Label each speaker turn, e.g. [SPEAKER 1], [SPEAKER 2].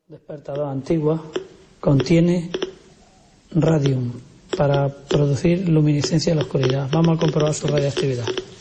[SPEAKER 1] despertador antigua contiene radium para producir luminiscencia en la oscuridad. Vamos a comprobar su radiactividad.